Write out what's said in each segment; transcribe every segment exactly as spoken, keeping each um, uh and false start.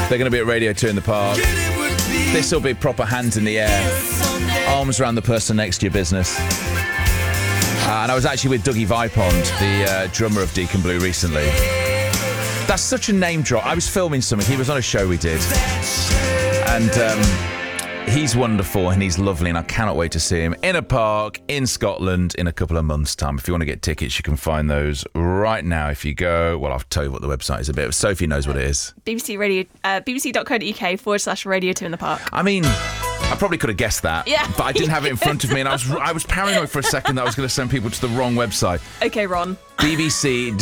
They're going to be at Radio two in the Park. This will be proper hands in the air, arms around the person next to your business. Uh, and I was actually with Dougie Vipond, the uh, drummer of Deacon Blue, recently. That's such a name drop. I was filming something. He was on a show we did. And um, he's wonderful and he's lovely, and I cannot wait to see him in a park in Scotland in a couple of months' time. If you want to get tickets, you can find those right now if you go. Well, I'll tell you what the website is a bit. Sophie knows what it is. B B C Radio, uh, bbc.co.uk forward slash Radio two in the Park. I mean, I probably could have guessed that, yeah. but I didn't have it in front of me, and I was I was paranoid for a second that I was going to send people to the wrong website. Okay, Ron. BBC,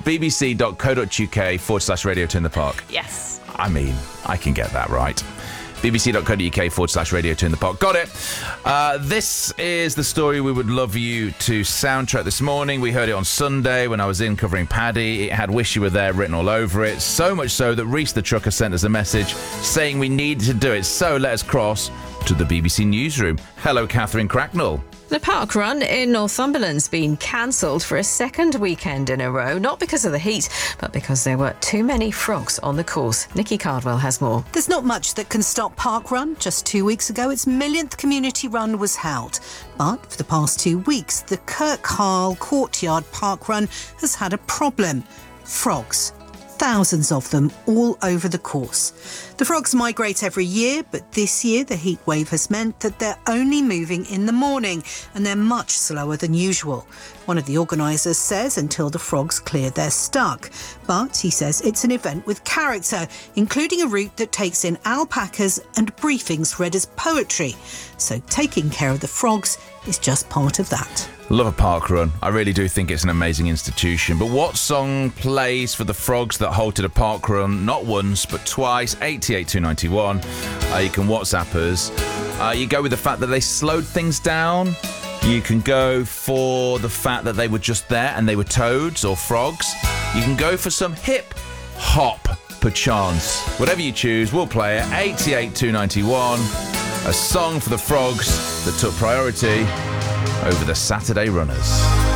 bbc.co.uk forward slash Radio two in the Park. Yes. I mean, I can get that right. bbc.co.uk forward slash Radio two in the Park. Got it. Uh, this is the story we would love you to soundtrack this morning. We heard it on Sunday when I was in covering Paddy. It had Wish You Were There written all over it. So much so that Reese the trucker sent us a message saying we needed to do it. So let us cross to the B B C newsroom. Hello, Catherine Cracknell. The park run in Northumberland's been cancelled for a second weekend in a row, not because of the heat, but because there were too many frogs on the course. Nikki Cardwell has more. There's not much that can stop Park Run. Just two weeks ago, its millionth community run was held. But for the past two weeks, the Kirkharle Courtyard Park Run has had a problem. Frogs. Thousands of them all over the course. The frogs migrate every year, but this year the heat wave has meant that they're only moving in the morning and they're much slower than usual. One of the organisers says until the frogs clear, they're stuck. But he says it's an event with character, including a route that takes in alpacas and briefings read as poetry. So taking care of the frogs is just part of that. Love a park run. I really do think it's an amazing institution. But what song plays for the frogs that halted a park run not once but twice? eight eight two nine one. Uh, you can WhatsApp us. Uh, you go with the fact that they slowed things down. You can go for the fact that they were just there and they were toads or frogs. You can go for some hip hop, perchance. Whatever you choose, we'll play it. eight eight two nine one. A song for the frogs that took priority over the Saturday runners.